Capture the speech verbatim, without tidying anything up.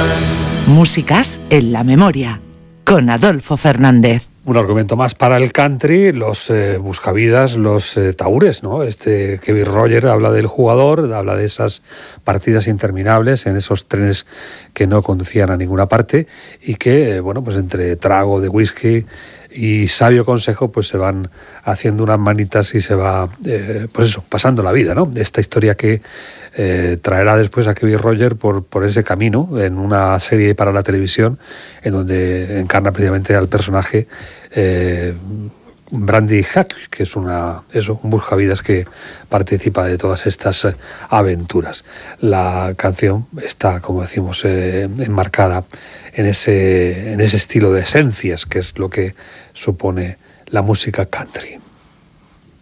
Músicas en la memoria, con Adolfo Fernández. Un argumento más para el country, los eh, buscavidas, los eh, tahúres, ¿no? Este Kevin Rogers habla del jugador, habla de esas partidas interminables en esos trenes que no conducían a ninguna parte y que, eh, bueno, pues entre trago de whisky y sabio consejo, pues se van haciendo unas manitas y se va, eh, pues eso, pasando la vida, ¿no? Esta historia que eh, traerá después a Kevin Rogers por, por ese camino en una serie para la televisión en donde encarna precisamente al personaje eh, Brady Hack, que es una, eso, un buscavidas que participa de todas estas eh, aventuras. La canción está, como decimos, eh, enmarcada en ese, en ese estilo de esencias, que es lo que supone la música country.